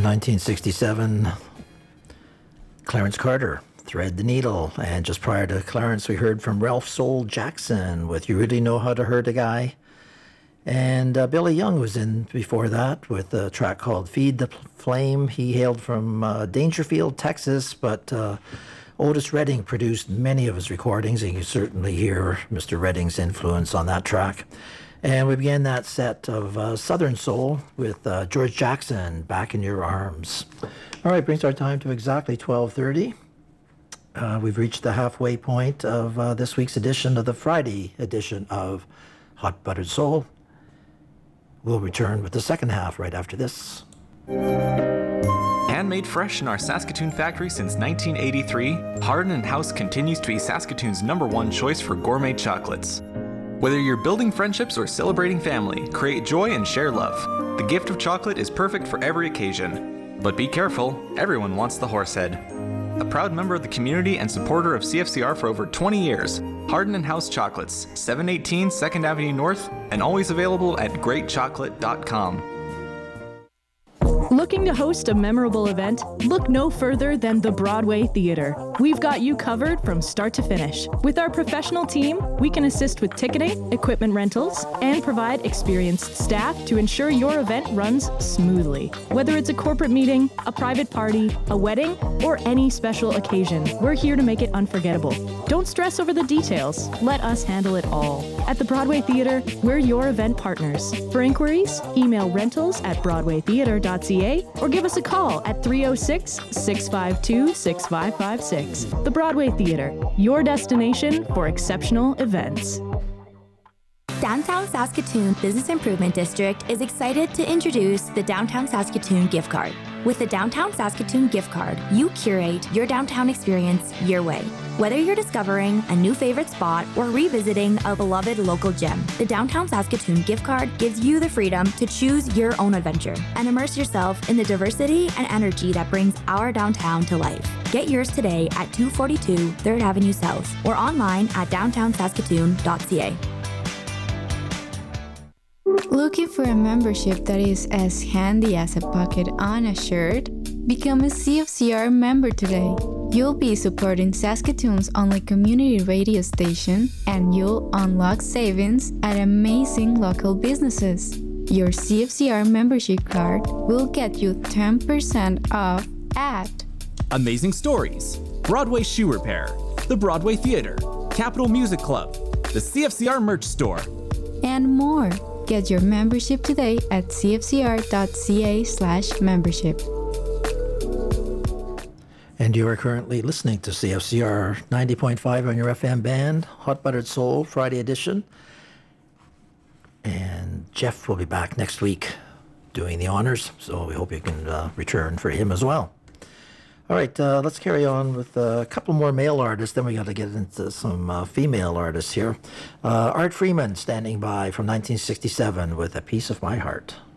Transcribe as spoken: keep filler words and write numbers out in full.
nineteen sixty-seven, Clarence Carter, Thread the Needle. And just prior to Clarence, we heard from Ralph Soul Jackson with You Really Know How to Hurt a Guy. And uh, Billy Young was in before that with a track called Feed the Flame. He hailed from uh, Dangerfield, Texas, but uh, Otis Redding produced many of his recordings, and you certainly hear Mister Redding's influence on that track. And we began that set of uh, Southern Soul with uh, George Jackson, Back in Your Arms. All right, brings our time to exactly twelve thirty. Uh, we've reached the halfway point of uh, this week's edition of the Friday edition of Hot Buttered Soul. We'll return with the second half right after this. Handmade fresh in our Saskatoon factory since nineteen eighty-three, Hardin and House continues to be Saskatoon's number one choice for gourmet chocolates. Whether you're building friendships or celebrating family, create joy and share love. The gift of chocolate is perfect for every occasion. But be careful, everyone wants the horsehead. A proud member of the community and supporter of C F C R for over twenty years, Hardin and House Chocolates, seven eighteen second Avenue North, and always available at great chocolate dot com. Looking to host a memorable event? Look no further than the Broadway Theater. We've got you covered from start to finish. With our professional team, we can assist with ticketing, equipment rentals, and provide experienced staff to ensure your event runs smoothly. Whether it's a corporate meeting, a private party, a wedding, or any special occasion, we're here to make it unforgettable. Don't stress over the details. Let us handle it all. At the Broadway Theater, we're your event partners. For inquiries, email rentals at broadway theater dot c a or give us a call at three oh six, six five two, six five five six. The Broadway Theater, your destination for exceptional events. Downtown Saskatoon Business Improvement District is excited to introduce the Downtown Saskatoon Gift Card. With the Downtown Saskatoon Gift Card, you curate your downtown experience your way. Whether you're discovering a new favorite spot or revisiting a beloved local gem, the Downtown Saskatoon Gift Card gives you the freedom to choose your own adventure and immerse yourself in the diversity and energy that brings our downtown to life. Get yours today at two forty-two third Avenue South or online at downtown saskatoon dot c a. Looking for a membership that is as handy as a pocket on a shirt? Become a C F C R member today. You'll be supporting Saskatoon's only community radio station, and you'll unlock savings at amazing local businesses. Your C F C R membership card will get you ten percent off at Amazing Stories, Broadway Shoe Repair, the Broadway Theater, Capitol Music Club, the C F C R merch store, and more. Get your membership today at c f c r dot c a slash membership. And you are currently listening to C F C R ninety point five on your F M band, Hot Buttered Soul, Friday edition. And Jeff will be back next week doing the honors, so we hope you can uh, return for him as well. All right, uh, let's carry on with a couple more male artists, then we got to get into some uh, female artists here. Uh, Art Freeman standing by from nineteen sixty-seven with A Piece of My Heart.